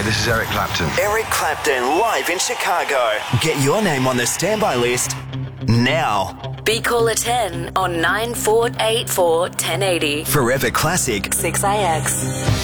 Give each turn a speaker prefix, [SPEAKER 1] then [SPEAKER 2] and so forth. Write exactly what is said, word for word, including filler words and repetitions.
[SPEAKER 1] this is Eric Clapton.
[SPEAKER 2] Eric Clapton live in Chicago. Get your name on the standby list now.
[SPEAKER 3] Be caller ten on nine four eight four, one zero eight zero.
[SPEAKER 2] Forever Classic
[SPEAKER 3] six I X.